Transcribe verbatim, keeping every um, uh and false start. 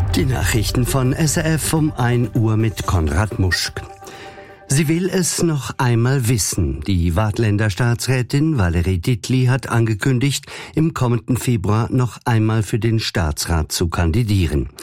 Die Nachrichten von S R F um ein Uhr mit Konrad Muschk. Sie will es noch einmal wissen. Die Waadtländer Staatsrätin Valérie Dietli hat angekündigt, im kommenden Februar noch einmal für den Staatsrat zu kandidieren.